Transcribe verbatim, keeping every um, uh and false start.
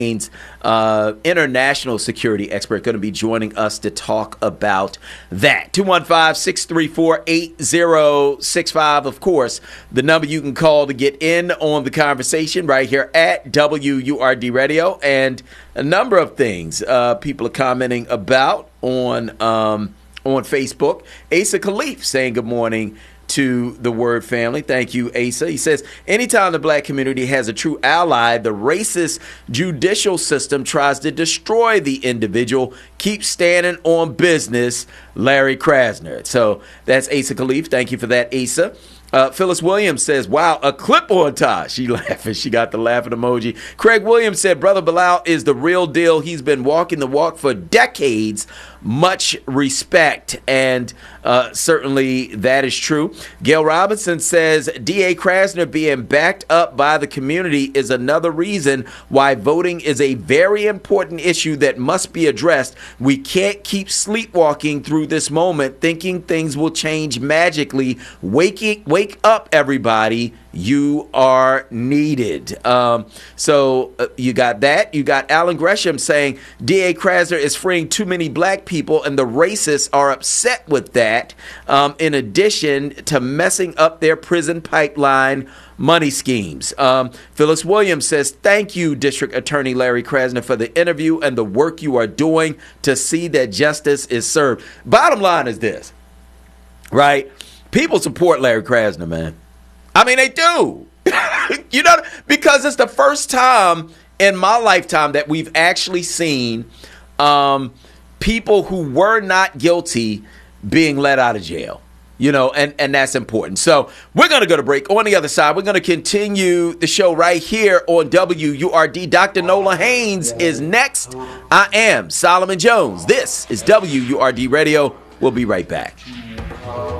Uh, international security expert, going to be joining us to talk about that. two one five, six three four, eight zero six five, of course, the number you can call to get in on the conversation right here at W U R D Radio. And a number of things uh, people are commenting about on um, on Facebook. Asa Khalif saying good morning to the Word family. Thank you, Asa. He says, anytime the black community has a true ally, the racist judicial system tries to destroy the individual. Keep standing on business, Larry Krasner. So that's Asa Khalif. Thank you for that, Asa. Uh, Phyllis Williams says, wow, a clip-on tie. She laughing. She got the laughing emoji. Craig Williams said, Brother Bilal is the real deal. He's been walking the walk for decades. Much respect. And uh, certainly that is true. Gail Robinson says, D A Krasner being backed up by the community is another reason why voting is a very important issue that must be addressed. We can't keep sleepwalking through this moment, thinking things will change magically. Waking, wake up, everybody. You are needed. Um, so uh, you got that. You got Alan Gresham saying D A Krasner is freeing too many black people, and the racists are upset with that. Um, in addition to messing up their prison pipeline money schemes. Um, Phyllis Williams says, thank you, District Attorney Larry Krasner, for the interview and the work you are doing to see that justice is served. Bottom line is this, right? People support Larry Krasner, man. I mean, they do. You know, because it's the first time in my lifetime that we've actually seen um, people who were not guilty being let out of jail. You know, and, and that's important. So we're going to go to break. On the other side, we're going to continue the show right here on W U R D. Doctor Nola Haynes is next. I am Solomon Jones. This is W U R D Radio. We'll be right back.